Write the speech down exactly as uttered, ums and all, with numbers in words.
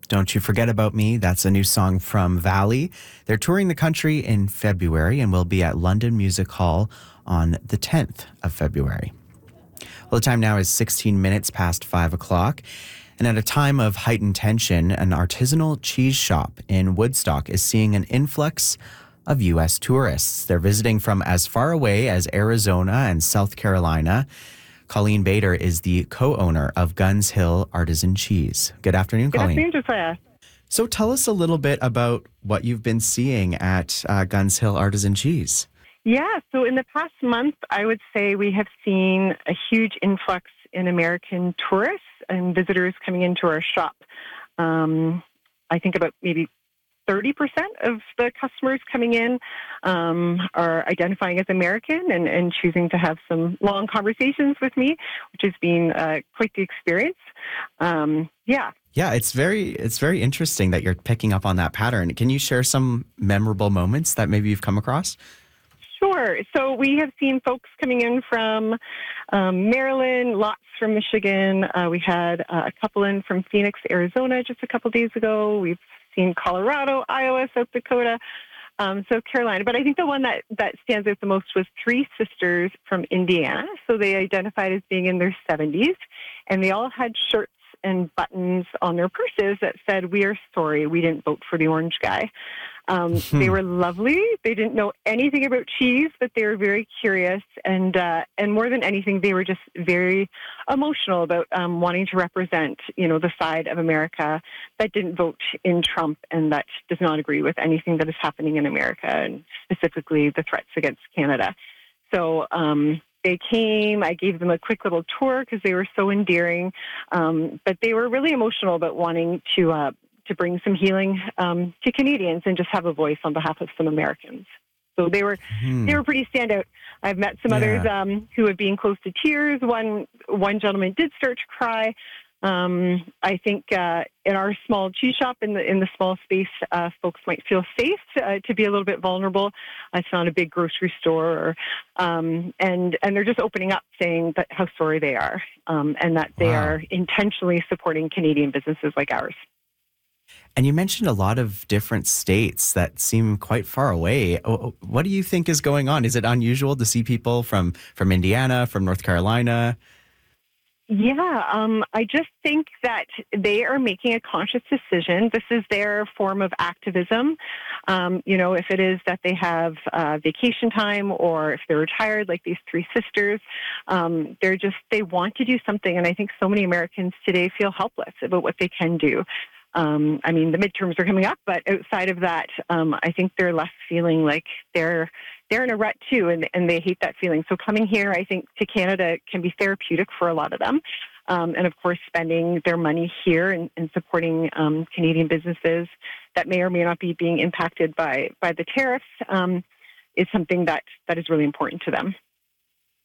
Don't You Forget About Me. That's a new song from Valley. They're touring the country in February and will be at London Music Hall on the tenth of February. Well, the time now is sixteen minutes past five o'clock. And at a time of heightened tension, an artisanal cheese shop in Woodstock is seeing an influx of U S tourists. They're visiting from as far away as Arizona and South Carolina. Colleen Bader is the co-owner of Guns Hill Artisan Cheese. Good afternoon, Good Colleen. afternoon, Josiah. So tell us a little bit about what you've been seeing at uh, Guns Hill Artisan Cheese. Yeah, so in the past month, I would say we have seen a huge influx in American tourists and visitors coming into our shop. Um, I think about maybe thirty percent of the customers coming in um, are identifying as American and, and choosing to have some long conversations with me, which has been uh, quite the experience. Um, yeah. Yeah, it's very it's very interesting that you're picking up on that pattern. Can you share some memorable moments that maybe you've come across? Sure. So we have seen folks coming in from um, Maryland, lots from Michigan. Uh, we had uh, a couple in from Phoenix, Arizona just a couple days ago. We've seen Colorado, Iowa, South Dakota, um, South Carolina. But I think the one that, that stands out the most was three sisters from Indiana. So they identified as being in their seventies, and they all had shirts and buttons on their purses that said, "We are sorry, we didn't vote for the orange guy." Um, they were lovely. They didn't know anything about cheese, but they were very curious. And uh, and more than anything, they were just very emotional about um, wanting to represent, you know, the side of America that didn't vote in Trump and that does not agree with anything that is happening in America, and specifically the threats against Canada. So um, they came. I gave them a quick little tour because they were so endearing. Um, but they were really emotional about wanting to uh, to bring some healing um, to Canadians and just have a voice on behalf of some Americans. So they were Hmm. they were pretty standout. I've met some Yeah. others um, who have been close to tears. One one gentleman did start to cry. Um, I think uh, in our small cheese shop, in the in the small space, uh, folks might feel safe uh, to be a little bit vulnerable. It's not a big grocery store, or, um, and and they're just opening up, saying that how sorry they are, um, and that they Wow. are intentionally supporting Canadian businesses like ours. And you mentioned a lot of different states that seem quite far away. Oh, what do you think is going on? Is it unusual to see people from, from Indiana, from North Carolina? Yeah, um, I just think that they are making a conscious decision. This is their form of activism. Um, you know, if it is that they have uh, vacation time or if they're retired, like these three sisters, um, they're just, they want to do something. And I think so many Americans today feel helpless about what they can do. Um, I mean, the midterms are coming up, but outside of that, um, I think they're left feeling like they're they're in a rut too, and, and they hate that feeling. So coming here, I think, to Canada can be therapeutic for a lot of them. Um, and of course, spending their money here and, and supporting um, Canadian businesses that may or may not be being impacted by by the tariffs um, is something that, that is really important to them.